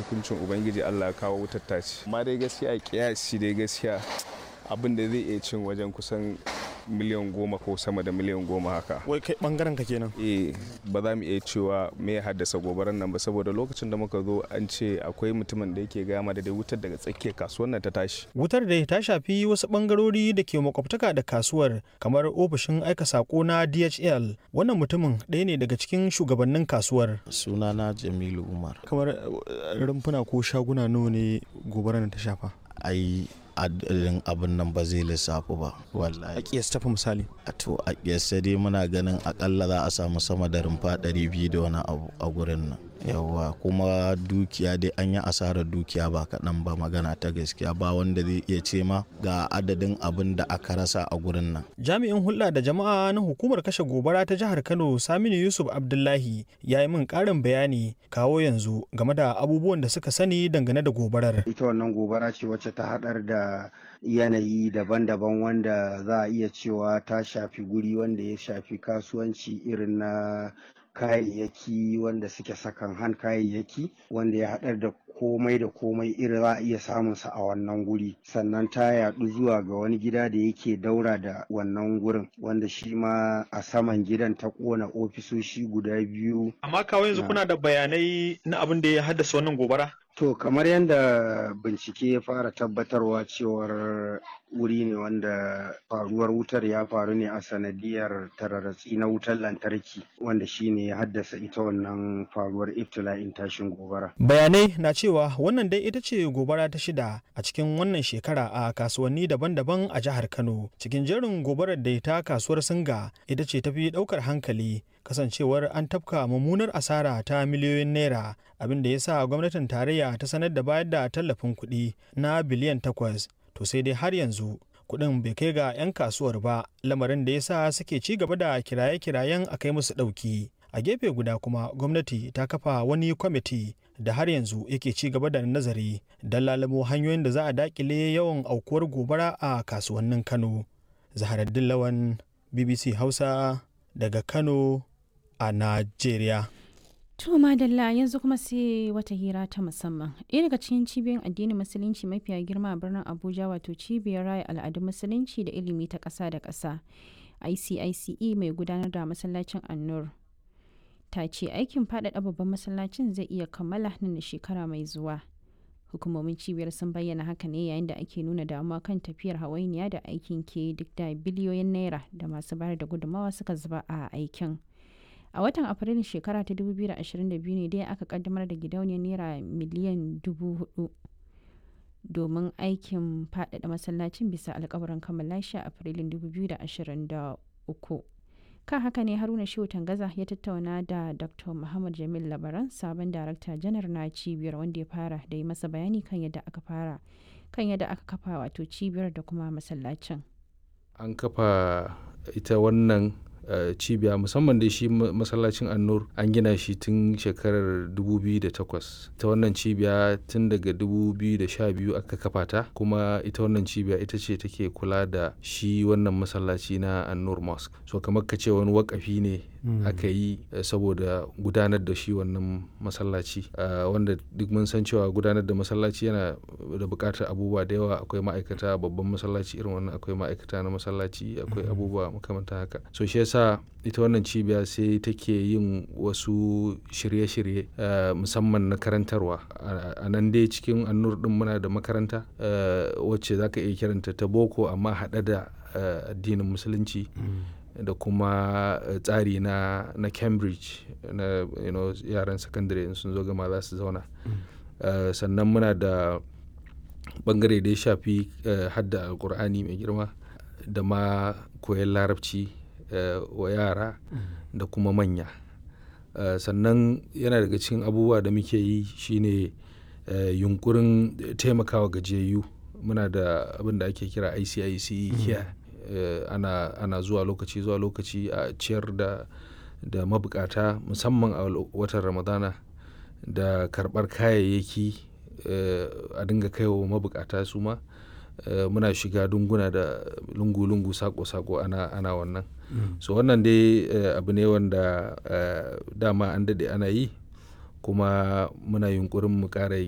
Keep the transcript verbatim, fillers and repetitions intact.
hukuncin ubangiji Allah ya kawo wutar taci. Amma dai gaskiya kiyasi dai gaskiya abin da zai iya cin wajen kusan miliyan goma ko sama da miliyan goma haka. Wai kai bangaren ka kenan? Eh, ba za mu iya cewa me ya haddasa gobarar nan ba, saboda lokacin da muka zo an ce akwai mutumin da yake gama da dai wutar daga tsakiyar kasuwar nan ta tashi. Wutar da ta shafi wasu bangarori da ke makwabtaka da kasuwar kamar ofishin aika sako na D H L. Wannan mutumin ɗaya ne daga cikin shugabannin kasuwar. Sunana Jamilu Umar. Kamar rumfuna ko shaguna nawa ne gobarar ta shafa? Ai adadin abin nan ba zai lissafu ba wallahi. A kiyasta fa misali? To a kiyasta dai muna ganin akalla za a samu sama da rumfa ɗari biyu da wani abu a gurin nan. Yawwa, kuma dukiya dai an yi asarar dukiya ba kaɗan ba, magana ta gaskiya ba wanda zai iya ce ma ga adadin abin da aka rasa a gurin nan. Jami'in hulɗa da jama'a na hukumar kashe gobara ta jihar Kano Saminu Yusuf Abdullahi ya yi min ƙarin bayani kawo yanzu game da abubuwan da suka sani dangane da gobarar. Ita wannan gobara ce wacce ta haɗar da yanayi daban-daban wanda za a iya cewa ta shafi guri wanda ya shafi kasuwanci irin na kayayyaki wanda suke sakan han kayayyaki wanda ya haɗar da komai da komai irin za a iya samun sa a wannan guri, sannan ta yaɗu zuwa ga wani gida da yake daura da wannan gurin wanda shi ma a saman gidan ta ƙona ofisoshi guda biyu. Amma kawo yanzu kuna da bayanai na abin da ya haddasa wannan gobara? To kamar yadda bincike ya fara tabbatarwa cewar wuri ne wanda faruwar wutar ya faru ne a sanadiyar tararatsi na wutar lantarki wanda shi ne ya haddasa ita wannan faruwar ibtila'in tashin gobara. Bayanai na cewa wannan dai ita ce gobara ta shida a cikin wannan shekara a kasuwanni daban-daban a jihar Kano. Cikin jerin gobarar da ta kasuwar Singa ita ce tafi ɗaukar hankali kasancewar an tafka mummunar asara ta miliyoyin naira, abin da ya sa gwamnatin tarayya ta sanar da bayar da tallafin kuɗi na biliyan takwas. To sai dai har yanzu kuɗin bai kai ga 'yan kasuwar ba, lamarin da ya sa suke ci gaba da kiraye-kirayen a kai musu ɗauki. A gefe guda kuma gwamnati ta kafa wani kwamiti da har yanzu yake ci gaba da nazari don lalamo hanyoyin da za a dakile yawan aukuwar gobara a kasuwannin Kano. Zaharaddin Lawan, B B C Hausa daga Kano a Najeriya. To madalla, yanzu kuma sai wata hira ta musamman. Ɗaya daga cikin cibiyoyin addinin musulunci mafiya girma a birnin Abuja, wato cibiyar raya al'adun musulunci da ilimi ta ƙasa da ƙasa I C I C E mai gudanar da masallacin An-Nur ta ce aikin faɗaɗa babban masallacin zai iya kammala nan da shekara mai zuwa. Hukumomin cibiyar sun bayyana haka ne yayin da ake nuna damuwa kan tafiyar hawainiya da aikin ke duk da biliyoyin naira da masu bayar da gudunmawa suka zuba a aikin. A watan Afrilun shekara ta dubu biyu da ashirin da biyu ne dai aka kaddamar da gidauniyar naira miliyan dubu hudu domin aikin faɗaɗa masallacin bisa alkawarin kammala shi a Afrilun dubu biyu da ashirin da uku. Kan haka ne Haruna Shehu Tangaza ya tattauna da Doctor Muhammad Jamil Labaran, sabon darakta janar na cibiyar, wanda ya fara da yi masa bayani kan yadda aka fara kan yadda aka kafa wato cibiyar da kuma masallacin. An kafa ita wannan Uh, cibiya musamman da shi masallacin An-Nur an gina shi tun shekarar dubu biyu da takwas. Ita wannan cibiya tun daga dubu biyu da sha biyu aka kafa ta, kuma ita wannan cibiya ita ce take kula da shi wannan masallaci na An-Nur Mosque. So kamar ka ce wani wakafi ne mm. aka yi uh, saboda gudanar da shi wannan masallaci uh, wanda duk mun san cewa gudanar da masallaci yana da bukatar abubuwa da yawa. Akwai ma'aikata babban masallaci irin wannan, akwai ma'aikata na masallaci, akwai mm. abubuwa makamantan haka. So shi yasa ita wannan cibiya sai take yin wasu shirye-shirye uh, musamman na karantarwa a nan dai cikin An-Nur din muna da makaranta uh, wacce zaka iya kiranta ta boko amma haɗe da uh, addinin musulunci mm. da kuma uh, tsari na na Cambridge na you know, yaran sakandare in sun zo gama za su zauna mm. uh, sannan muna da bangare da ya shafi uh, hadda alkur'ani mai girma da ma koyon larabci Uh, wa yara mm. da kuma manya uh, sannan yana daga cikin abubuwa da muke yi shine uh, yunkurin taimakawa gajiyayyu. Muna da abin da ake kira I C I C E mm. care uh, ana, ana zuwa lokaci zuwa lokaci a ciyar da, da mabukata musamman a watan Ramadana da karbar kayayyaki uh, a dinga kaiwa mabukata su ma. Uh, muna shiga dunguna da lungu-lungu sako-sako ana, ana wannan mm. so wannan dai uh, abu ne wanda uh, dama an daɗe ana yi, kuma muna yunkurin mu ƙara